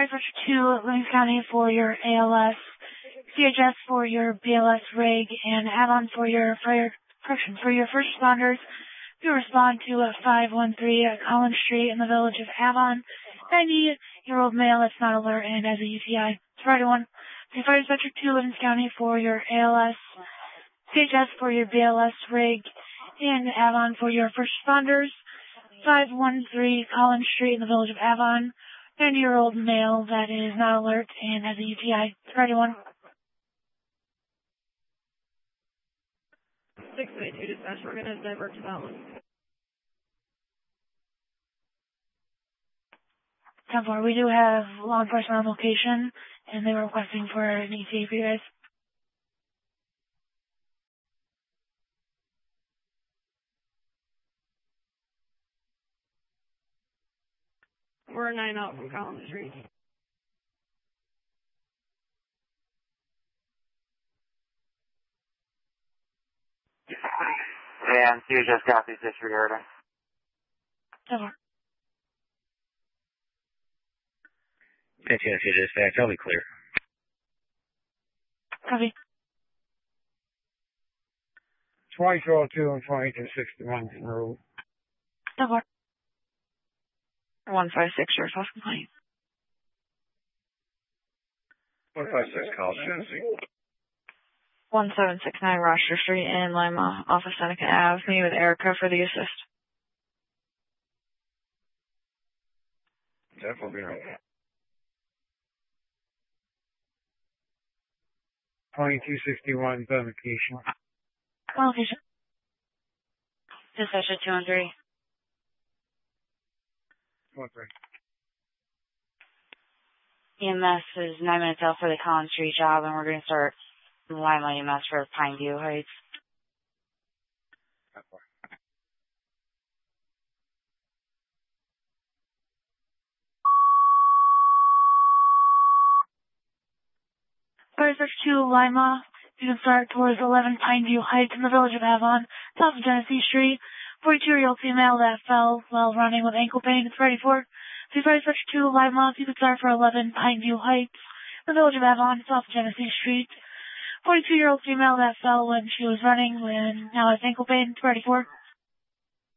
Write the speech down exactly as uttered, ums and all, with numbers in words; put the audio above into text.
Search two, Williams County for your A L S, C H S for your B L S rig, and Avon for your fire, correction, for your first responders. You respond to a five one three at Collins Street in the village of Avon. ninety-year-old male that's not alert and has a U T I. Friday one. So Fire Dispatcher two, Williams County for your A L S, C H S for your B L S rig, and Avon for your first responders. five one three Collins Street in the village of Avon. ninety-year-old male that is not alert and has a U T I. Friday one. six eight two dispatch, we're going to divert to that one. ten four, we do have law enforcement on location, and they were requesting for an E T A for you guys. We're nine out from Collins Street. And C H S copies, disregarding. ten four. fifteen oh two dispatch, I'll be clear. Copy. twenty-two oh two and twenty-two sixty-one road. ten four. one five six, your false complaint. one five six, call Shensi. one seven six nine Rochester Street in Lima, off of Seneca Ave. Me with Erica for the assist. Definitely right. twenty-two sixty-one, the location. Location. Dispatcher two one three. One three. E M S is nine minutes out for the Collins Street job, and we're going to start Lima E M S for Pineview Heights. Fire Search two, Lima. You can start towards eleven Pineview Heights in the village of Avon, south of Genesee Street. forty-two-year-old female that fell while running with ankle pain. It's ready for. So Fire Search two, Lima. You can start for eleven Pineview Heights, the village of Avon, south of Genesee Street. forty-two-year-old female that fell when she was running and now has ankle pain. It's ready for.